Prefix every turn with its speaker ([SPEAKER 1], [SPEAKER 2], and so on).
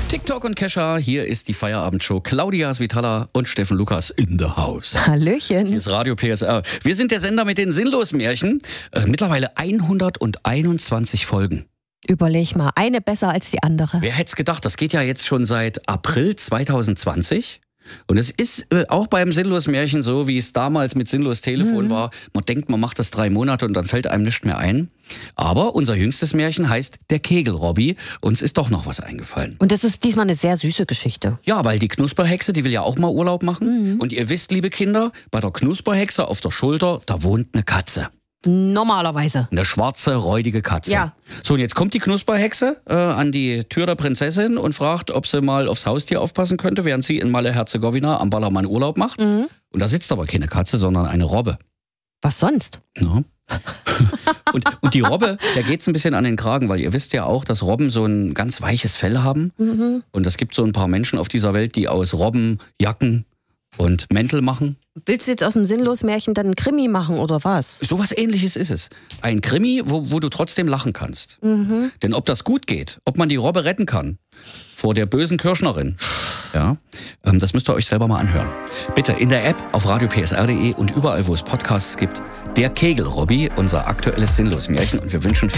[SPEAKER 1] TikTok und Kesha, hier ist die Feierabendshow. Claudia Svitala und Steffen Lukas in the house.
[SPEAKER 2] Hallöchen.
[SPEAKER 1] Hier ist Radio PSR. Wir sind der Sender mit den Sinnlosmärchen. Mittlerweile 121 Folgen.
[SPEAKER 2] Überleg mal, eine besser als die andere.
[SPEAKER 1] Wer hätte es gedacht, das geht ja jetzt schon seit April 2020. Und es ist auch beim Sinnlosmärchen so, wie es damals mit Sinnlos Telefon war. Man denkt, man macht das 3 Monate und dann fällt einem nichts mehr ein. Aber unser jüngstes Märchen heißt Der Kegel-Robby. Uns ist doch noch was eingefallen.
[SPEAKER 2] Und das ist diesmal eine sehr süße Geschichte.
[SPEAKER 1] Ja, weil die Knusperhexe, die will ja auch mal Urlaub machen. Und ihr wisst, liebe Kinder, bei der Knusperhexe auf der Schulter, da wohnt eine Katze.
[SPEAKER 2] Normalerweise.
[SPEAKER 1] Eine schwarze, räudige Katze.
[SPEAKER 2] Ja.
[SPEAKER 1] So, und jetzt kommt die Knusperhexe an die Tür der Prinzessin und fragt, ob sie mal aufs Haustier aufpassen könnte, während sie in Malle-Herzegowina am Ballermann Urlaub macht. Und da sitzt aber keine Katze, sondern eine Robbe.
[SPEAKER 2] Was sonst?
[SPEAKER 1] Ja. und die Robbe, der geht's ein bisschen an den Kragen, weil ihr wisst ja auch, dass Robben so ein ganz weiches Fell haben. Und es gibt so ein paar Menschen auf dieser Welt, die aus Robben Jacken und Mäntel machen.
[SPEAKER 2] Willst du jetzt aus dem Sinnlosmärchen dann ein Krimi machen oder was?
[SPEAKER 1] Sowas Ähnliches ist es. Ein Krimi, wo du trotzdem lachen kannst. Denn ob das gut geht, ob man die Robbe retten kann vor der bösen Kirschnerin, ja, das müsst ihr euch selber mal anhören. Bitte in der App auf radiopsr.de und überall, wo es Podcasts gibt, Der Kegel-Robby, unser aktuelles Sinnlosmärchen. Und wir wünschen viel